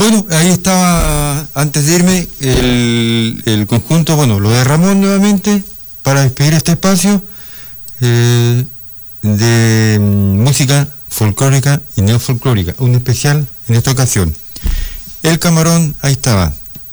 Bueno, ahí estaba, antes de irme, el conjunto, bueno, lo de Ramón nuevamente, para despedir este espacio de música folclórica y neofolclórica, un especial en esta ocasión. El Camarón, ahí estaba.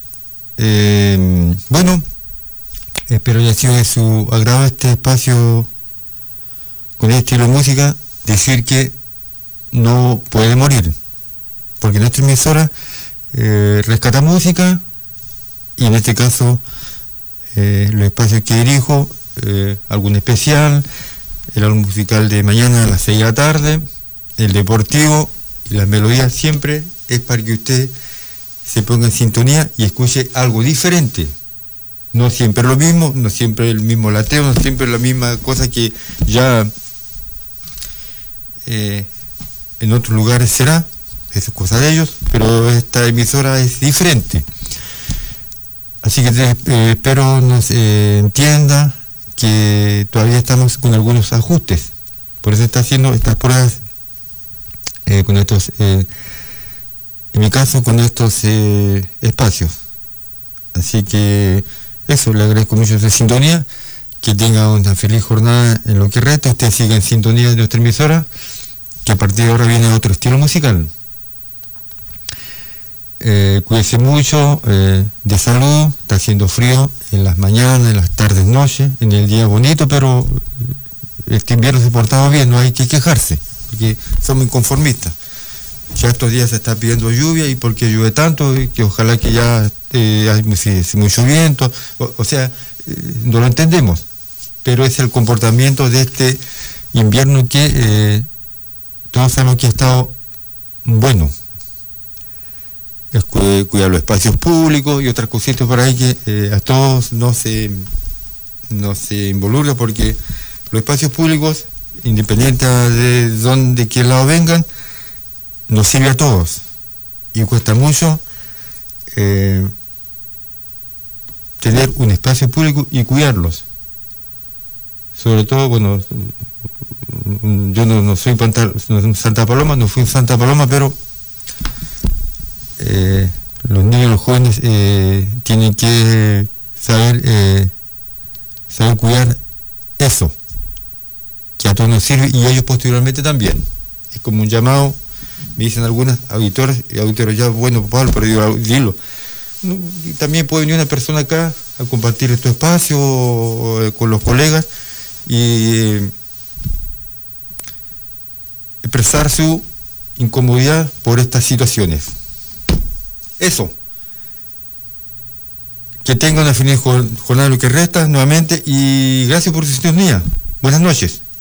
Bueno, espero haya sido de su agrado este espacio con este estilo de música. Decir que no puede morir, porque nuestra emisora rescata música, y en este caso los espacios que dirijo, algún especial, el álbum musical de mañana a las 6 de la tarde, el deportivo y las melodías, siempre es para que usted se ponga en sintonía y escuche algo diferente. No siempre lo mismo, no siempre el mismo lateo, no siempre la misma cosa que ya en otros lugares será, eso es cosa de ellos, pero esta emisora es diferente. Así que espero nos entienda que todavía estamos con algunos ajustes, por eso está haciendo estas pruebas con estos, en mi caso, con estos espacios. Así que eso, le agradezco mucho su sintonía, que tenga una feliz jornada en lo que resta. Usted siga en sintonía de nuestra emisora, que a partir de ahora viene otro estilo musical. Cuídese mucho, de salud. Está haciendo frío en las mañanas, en las tardes, noches, en el día bonito, pero este invierno se ha portado bien, no hay que quejarse, porque somos inconformistas. Ya estos días se está pidiendo lluvia, y por qué llueve tanto, y que ojalá que ya hay mucho viento, o sea, no lo entendemos, pero es el comportamiento de este invierno que todos sabemos que ha estado bueno. Es cuidar los espacios públicos y otras cositas por ahí que a todos no se involucra, porque los espacios públicos, independiente de qué lado vengan, nos sirve a todos, y cuesta mucho tener un espacio público y cuidarlos. Sobre todo, bueno, yo no soy Santa Paloma, no fui en Santa Paloma, pero los niños y los jóvenes tienen que saber cuidar eso, que a todos nos sirve, y ellos posteriormente también. Es como un llamado, me dicen algunas auditoras y auditores, ya, bueno, Pablo, pero dilo. Y también puede venir una persona acá a compartir este espacio con los colegas y expresar su incomodidad por estas situaciones. Eso. Que tengan una feliz jornada lo que resta nuevamente, y gracias por su sintonía. Buenas noches.